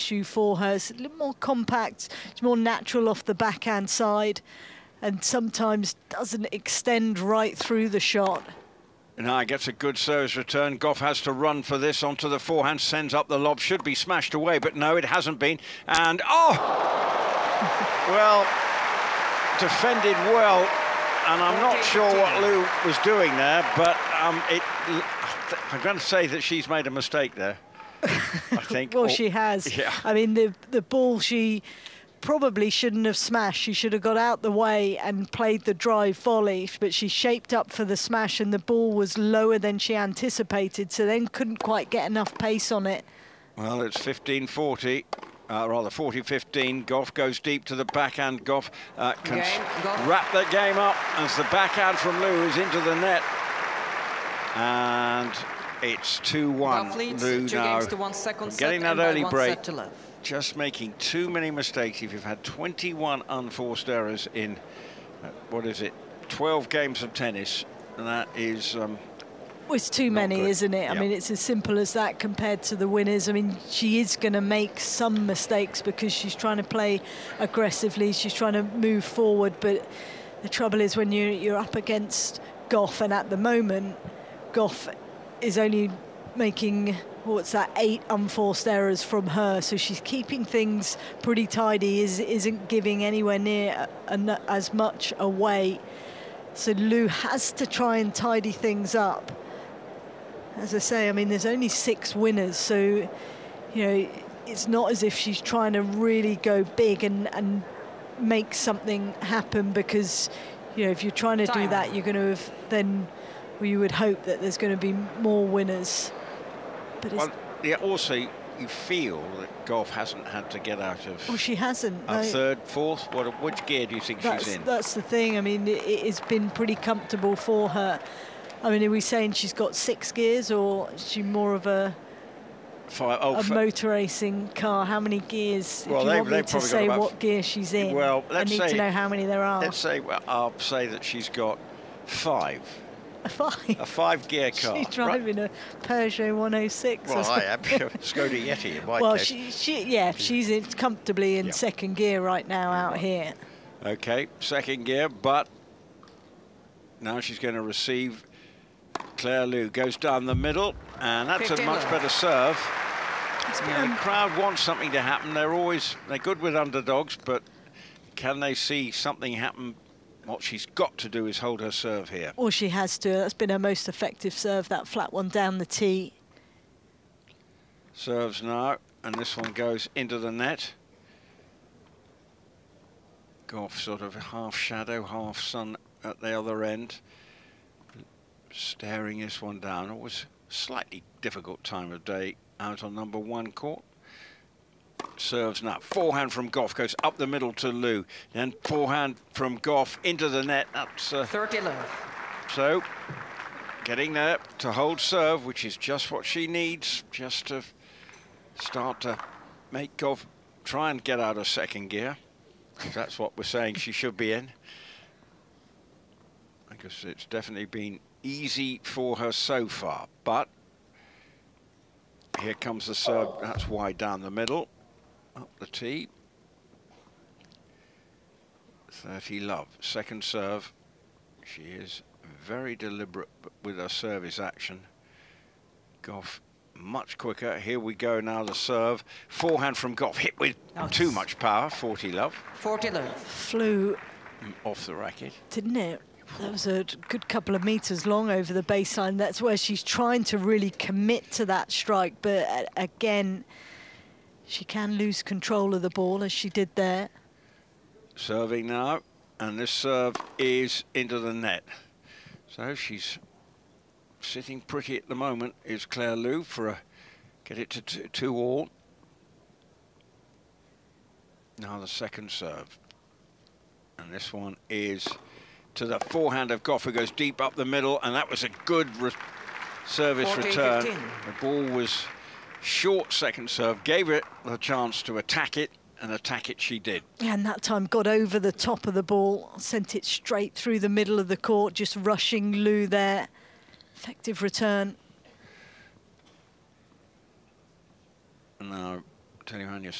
issue for her. It's a little more compact, it's more natural off the backhand side, and sometimes doesn't extend right through the shot. Now gets a good service return. Goff has to run for this onto the forehand, sends up the lob, should be smashed away, but no, it hasn't been. And, oh! Well, defended well, and I'm not sure what Liu was doing there, but I'm going to say that she's made a mistake there, I think. Well, she has. Yeah. I mean, the ball she probably shouldn't have smashed. She should have got out the way and played the drive volley, but she shaped up for the smash and the ball was lower than she anticipated, so then couldn't quite get enough pace on it. Well, it's 15-40, rather 40-15. Goff goes deep to the backhand. Goff can wrap the game up as the backhand from Liu is into the net. And it's 2-1. Liu now getting that early break. Just making too many mistakes. If you've had 21 unforced errors in, 12 games of tennis, and that is... well, it's too many, good. Isn't it? Yeah. I mean, it's as simple as that compared to the winners. I mean, she is going to make some mistakes because she's trying to play aggressively, she's trying to move forward, but the trouble is when you're up against Goff, and at the moment, Goff is only making... 8 unforced errors from her, so she's keeping things pretty tidy, isn't giving anywhere near as much away. So Liu has to try and tidy things up. As I say, I mean, there's only 6 winners, so it's not as if she's trying to really go big and make something happen, because if you're trying to do that, you're going to have you would hope that there's going to be more winners. But also you feel that Goff hasn't had to get out of... Well, she hasn't. Third, fourth? Which gear do you think she's in? That's the thing. I mean, it has been pretty comfortable for her. I mean, are we saying she's got 6 gears, or is she more of a motor racing car? How many gears? Well, if you want me to say what gear she's in, I need to know how many there are. Let's say, I'll say that she's got 5. A 5-gear car. She's driving a Peugeot 106. Well, I am. Skoda Yeti in my case. She's comfortably in second gear right now out here. Okay, second gear, but now she's going to receive. Claire Liu goes down the middle, and that's a much better serve. The crowd wants something to happen. They're good with underdogs, but can they see something happen? What she's got to do is hold her serve here. Well, she has to. That's been her most effective serve, that flat one down the tee. Serves now, and this one goes into the net. Goff sort of half shadow, half sun at the other end. Staring this one down. It was a slightly difficult time of day out on number 1 court. Serves now. Forehand from Goff goes up the middle to Liu. Then forehand from Goff into the net. That's 30 love. So getting there to hold serve, which is just what she needs, just to start to make Goff try and get out of second gear. That's what we're saying she should be in. I guess it's definitely been easy for her so far, but here comes the serve. That's wide down the middle. Up the tee. 30 love. Second serve. She is very deliberate with her service action. Goff much quicker. Here we go now, the serve. Forehand from Goff, hit with too much power. 40 love. 40 love. Flew off the racket. Didn't it? That was a good couple of meters long over the baseline. That's where she's trying to really commit to that strike, but again, she can lose control of the ball, as she did there. Serving now, and this serve is into the net. So she's sitting pretty at the moment, is Claire Liu, get it to 2-all. Now the second serve. And this one is to the forehand of Goff, who goes deep up the middle, and that was a good service return. 15. The ball was short second serve, gave it the chance to attack it, and attack it she did. Yeah, and that time got over the top of the ball, sent it straight through the middle of the court, just rushing Liu there. Effective return. Now, Tony Rania